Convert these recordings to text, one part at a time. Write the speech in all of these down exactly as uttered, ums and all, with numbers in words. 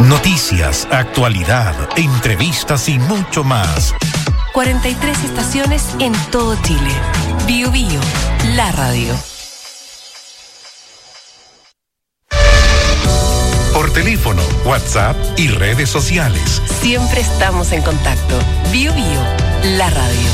Noticias, actualidad, entrevistas y mucho más. cuarenta y tres estaciones en todo Chile. Bio Bio, la radio. Por teléfono, WhatsApp y redes sociales. Siempre estamos en contacto. Bio Bio, la radio.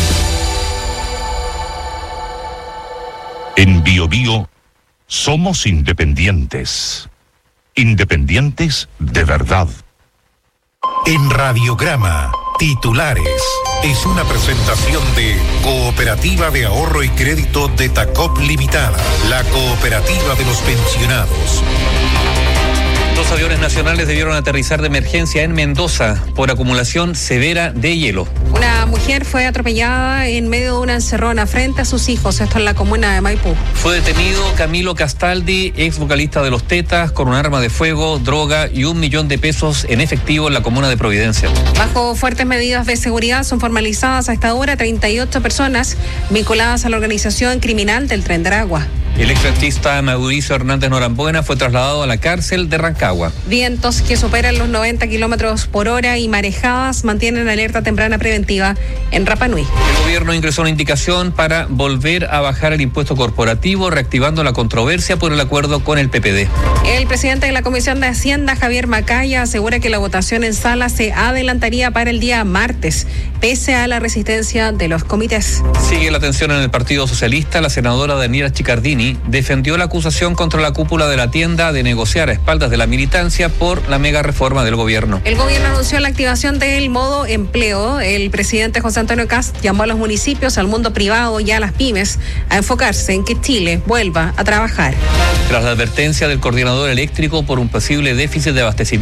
En Bio Bio somos independientes. Independientes de verdad. En Radiograma, titulares. Es una presentación de Cooperativa de Ahorro y Crédito de Tacop Limitada, la cooperativa de los pensionados. Dos aviones nacionales debieron aterrizar de emergencia en Mendoza por acumulación severa de hielo. Una mujer fue atropellada en medio de una encerrona frente a sus hijos, esto en la comuna de Maipú. Fue detenido Camilo Castaldi, ex vocalista de Los Tetas, con un arma de fuego, droga y un millón de pesos en efectivo en la comuna de Providencia. Bajo fuertes medidas de seguridad son formalizadas a esta hora treinta y ocho personas vinculadas a la organización criminal del Tren de Aragua. El exartista Mauricio Hernández Norambuena fue trasladado a la cárcel de Rancagua. Vientos que superan los noventa kilómetros por hora y marejadas mantienen alerta temprana preventiva en Rapa Nui. El gobierno ingresó una indicación para volver a bajar el impuesto corporativo, reactivando la controversia por el acuerdo con el P P D. El presidente de la Comisión de Hacienda, Javier Macaya, asegura que la votación en sala se adelantaría para el día martes, pese a la resistencia de los comités. Sigue la tensión en el Partido Socialista. La senadora Daniela Chicardini defendió la acusación contra la cúpula de la tienda de negociar a espaldas de la militancia por la mega reforma del gobierno. El gobierno anunció la activación del modo empleo. El presidente José Antonio Kast llamó a los municipios, al mundo privado y a las pymes a enfocarse en que Chile vuelva a trabajar. Tras la advertencia del coordinador eléctrico por un posible déficit de abastecimiento